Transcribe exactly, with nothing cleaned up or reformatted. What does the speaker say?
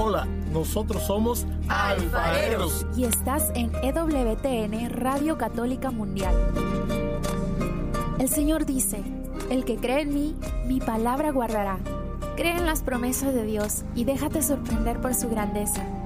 Hola, nosotros somos alfareros. Y estás en E W T N, Radio Católica Mundial. El Señor dice, el que cree en mí, mi palabra guardará. Cree en las promesas de Dios y déjate sorprender por su grandeza.